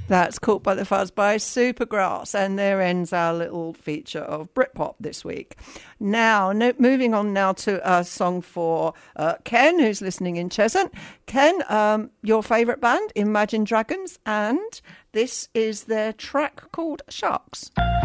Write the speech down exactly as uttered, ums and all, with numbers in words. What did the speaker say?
That's Caught by the Fuzz by Supergrass, and there ends our little feature of Britpop this week. Now, no, moving on now to a song for uh, Ken, who's listening in Cheshunt. Ken, um, your favourite band, Imagine Dragons, and this is their track called Sharks.